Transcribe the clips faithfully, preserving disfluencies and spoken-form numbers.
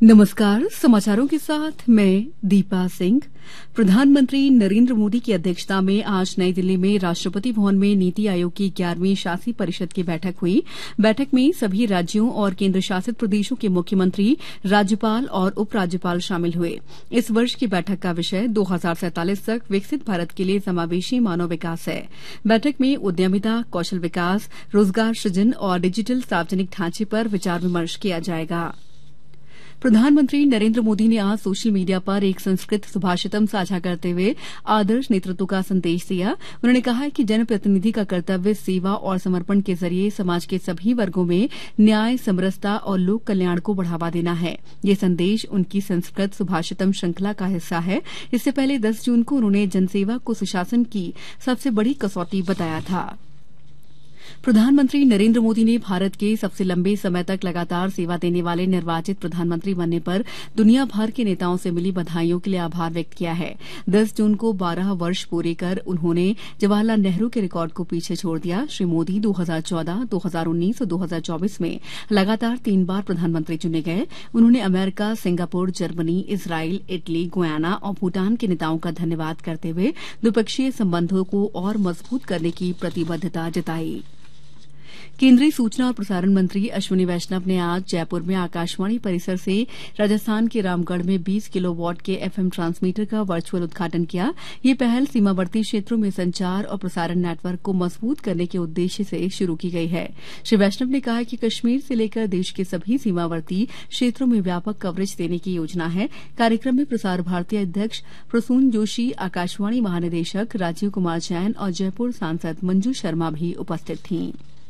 नमस्कार, समाचारों के साथ मैं दीपा सिंह। प्रधानमंत्री नरेंद्र मोदी की अध्यक्षता में आज नई दिल्ली में राष्ट्रपति भवन में नीति आयोग की ग्यारहवीं शासी परिषद की बैठक हुई। बैठक में सभी राज्यों और केंद्र शासित प्रदेशों के मुख्यमंत्री, राज्यपाल और उपराज्यपाल शामिल हुए। इस वर्ष की बैठक का विषय दो हजार सैंतालीस तक विकसित भारत के लिए समावेशी मानव विकास है। बैठक में उद्यमिता, कौशल विकास, रोजगार सृजन और डिजिटल सार्वजनिक ढांचे पर विचार विमर्श किया जाएगा। प्रधानमंत्री नरेंद्र मोदी ने आज सोशल मीडिया पर एक संस्कृत सुभाषितम साझा करते हुए आदर्श नेतृत्व का संदेश दिया। उन्होंने कहा कि जनप्रतिनिधि का कर्तव्य सेवा और समर्पण के जरिए समाज के सभी वर्गों में न्याय, समरसता और लोक कल्याण को बढ़ावा देना है। ये संदेश उनकी संस्कृत सुभाषितम श्रृंखला का हिस्सा है। इससे पहले दस जून को उन्होंने जनसेवा को सुशासन की सबसे बड़ी कसौटी बताया था। प्रधानमंत्री नरेंद्र मोदी ने भारत के सबसे लंबे समय तक लगातार सेवा देने वाले निर्वाचित प्रधानमंत्री बनने पर दुनिया भर के नेताओं से मिली बधाइयों के लिए आभार व्यक्त किया है। दस जून को बारह वर्ष पूरे कर उन्होंने जवाहरलाल नेहरू के रिकॉर्ड को पीछे छोड़ दिया। श्री मोदी दो हजार चौदह, दो हजार उन्नीस और दो हजार चौबीस में लगातार तीन बार प्रधानमंत्री चुने गए। उन्होंने America, Singapore, Germany, Israel, Italy, Guyana और भूटान के नेताओं का धन्यवाद करते हुए द्विपक्षीय संबंधों को और मजबूत करने की प्रतिबद्धता जताई। केंद्रीय सूचना और प्रसारण मंत्री अश्विनी वैष्णव ने आज जयपुर में आकाशवाणी परिसर से राजस्थान के रामगढ़ में बीस किलोवाट के एफएम ट्रांसमीटर का वर्चुअल उद्घाटन किया। यह पहल सीमावर्ती क्षेत्रों में संचार और प्रसारण नेटवर्क को मजबूत करने के उद्देश्य से शुरू की गई है। श्री वैष्णव ने कहा कि कश्मीर से लेकर देश के सभी सीमावर्ती क्षेत्रों में व्यापक कवरेज देने की योजना है। कार्यक्रम में प्रसार भारती अध्यक्ष प्रसून जोशी, आकाशवाणी महानिदेशक राजीव कुमार जैन और जयपुर सांसद मंजू शर्मा भी उपस्थित थीं।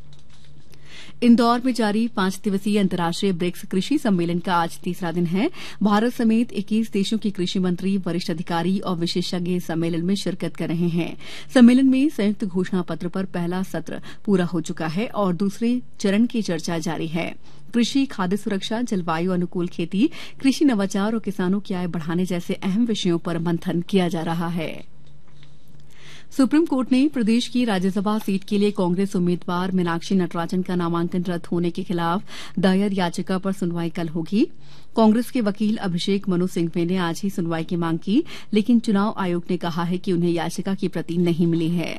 इंदौर में जारी पांच दिवसीय अंतर्राष्ट्रीय ब्रिक्स कृषि सम्मेलन का आज तीसरा दिन है। भारत समेत इक्कीस देशों के कृषि मंत्री, वरिष्ठ अधिकारी और विशेषज्ञ इस सम्मेलन में शिरकत कर रहे हैं। सम्मेलन में संयुक्त घोषणा पत्र पर पहला सत्र पूरा हो चुका है और दूसरे चरण की चर्चा जारी है। कृषि, खाद्य सुरक्षा, जलवायु अनुकूल खेती, कृषि नवाचार और किसानों की आय बढ़ाने जैसे अहम विषयों पर मंथन किया जा रहा है। सुप्रीम कोर्ट ने प्रदेश की राज्यसभा सीट के लिए कांग्रेस उम्मीदवार मीनाक्षी नटराजन का नामांकन रद्द होने के खिलाफ दायर याचिका पर सुनवाई कल होगी। कांग्रेस के वकील अभिषेक मनु सिंघवी ने आज ही सुनवाई की मांग की, लेकिन चुनाव आयोग ने कहा है कि उन्हें याचिका की प्रति नहीं मिली है।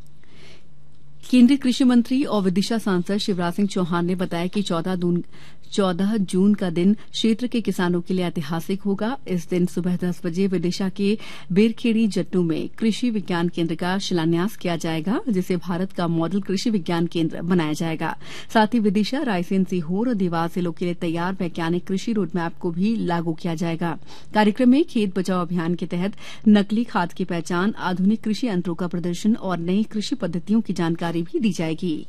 केंद्रीय कृषि मंत्री और विदिशा सांसद शिवराज सिंह चौहान ने बताया कि चौदह जून का दिन क्षेत्र के किसानों के लिए ऐतिहासिक होगा। इस दिन सुबह दस बजे विदिशा के बेरखेड़ी जट्टू में कृषि विज्ञान केंद्र का शिलान्यास किया जाएगा, जिसे भारत का मॉडल कृषि विज्ञान केंद्र बनाया जाएगा। साथ ही विदिशा, रायसेन, सीहोर और देवास जिलों के लिए तैयार वैज्ञानिक कृषि रोडमैप को भी लागू किया जाएगा। कार्यक्रम में खेत बचाओ अभियान के तहत नकली खाद की पहचान, आधुनिक कृषि यंत्रों का प्रदर्शन और नई कृषि पद्धतियों की जानकारी भी दी जाएगी।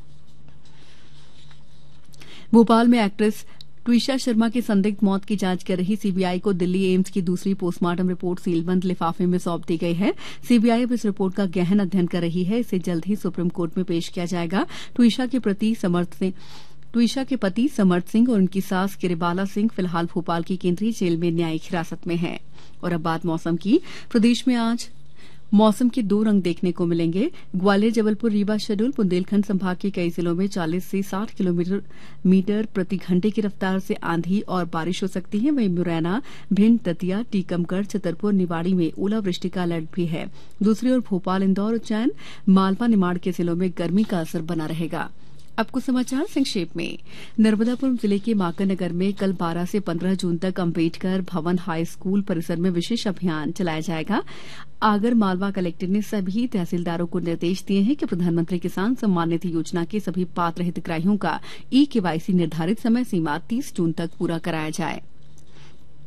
भोपाल में एक्ट्रेस ट्विशा शर्मा की संदिग्ध मौत की जांच कर रही सीबीआई को दिल्ली एम्स की दूसरी पोस्टमार्टम रिपोर्ट सीलबंद लिफाफे में सौंप दी गई है। सीबीआई अब इस रिपोर्ट का गहन अध्ययन कर रही है। इसे जल्द ही सुप्रीम कोर्ट में पेश किया जाएगा। ट्विशा के प्रति समर्थ सिंह ट्विशा के पति समर्थ सिंह और उनकी सास किरिबाला सिंह फिलहाल भोपाल की केंद्रीय जेल में न्यायिक हिरासत में हैं। और अब बात मौसम की। प्रदेश में आज मौसम के दो रंग देखने को मिलेंगे। ग्वालियर, जबलपुर, रीवा, शहडोल, बुंदेलखंड संभाग के कई जिलों में चालीस से साठ किलोमीटर मीटर प्रति घंटे की रफ्तार से आंधी और बारिश हो सकती है। वहीं मुरैना, भिंड, दतिया, टीकमगढ़, छतरपुर, निवाड़ी में ओलावृष्टि का अलर्ट भी है। दूसरी ओर भोपाल, इंदौर, उज्जैन, मालवा, निमाड़ के जिलों में गर्मी का असर बना रहेगा। अब कुछ समाचार संक्षेप में। नर्मदापुरम जिले के माकनगर में कल बारह से पंद्रह जून तक अम्बेडकर भवन हाई स्कूल परिसर में विशेष अभियान चलाया जाएगा। आगर मालवा कलेक्टर ने सभी तहसीलदारों को निर्देश दिए हैं कि प्रधानमंत्री किसान सम्मान निधि योजना के सभी पात्र हितग्राहियों का ई केवाईसी निर्धारित समय सीमा तीस जून तक पूरा कराया जाए।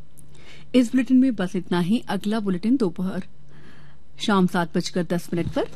इस बुलेटिन में बस इतना ही। अगला बुलेटिन दोपहर शाम सात बजकर दस मिनट पर